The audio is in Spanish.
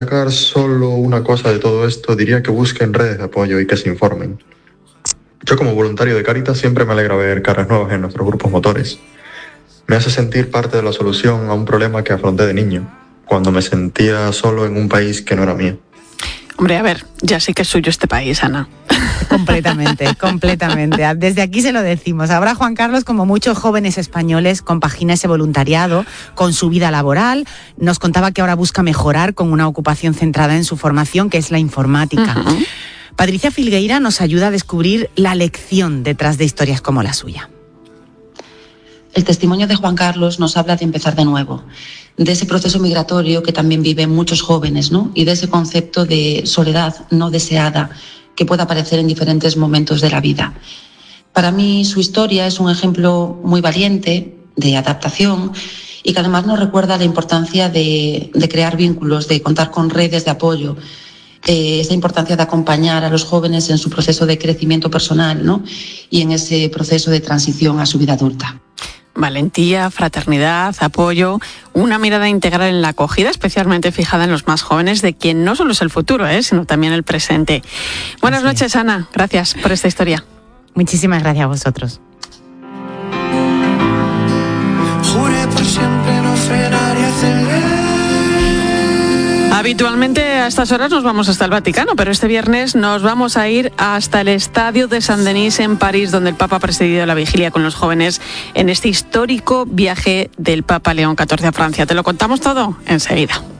Sacar solo una cosa de todo esto, diría que busquen redes de apoyo y que se informen. Yo como voluntario de Cáritas siempre me alegra ver caras nuevas en nuestros grupos motores. Me hace sentir parte de la solución a un problema que afronté de niño, cuando me sentía solo en un país que no era mío. Hombre, a ver, ya sí que es suyo este país, Ana. Completamente. Desde aquí se lo decimos. Ahora Juan Carlos, como muchos jóvenes españoles, compagina ese voluntariado con su vida laboral. Nos contaba que ahora busca mejorar con una ocupación centrada en su formación, que es la informática. Uh-huh. Patricia Filgueira nos ayuda a descubrir la lección detrás de historias como la suya. El testimonio de Juan Carlos nos habla de empezar de nuevo, de ese proceso migratorio que también viven muchos jóvenes, ¿no? Y de ese concepto de soledad no deseada que puede aparecer en diferentes momentos de la vida. Para mí su historia es un ejemplo muy valiente de adaptación y que además nos recuerda la importancia de crear vínculos, de contar con redes de apoyo, esa importancia de acompañar a los jóvenes en su proceso de crecimiento personal, ¿no? Y en ese proceso de transición a su vida adulta. Valentía, fraternidad, apoyo, una mirada integral en la acogida, especialmente fijada en los más jóvenes, de quien no solo es el futuro, sino también el presente. Buenas noches, Ana. Gracias por esta historia. Muchísimas gracias a vosotros. Juré por siempre no frenar y acelerar. Habitualmente a estas horas nos vamos hasta el Vaticano, pero este viernes nos vamos a ir hasta el Estadio de Saint-Denis en París, donde el Papa ha presidido la vigilia con los jóvenes en este histórico viaje del Papa León XIV a Francia. Te lo contamos todo enseguida.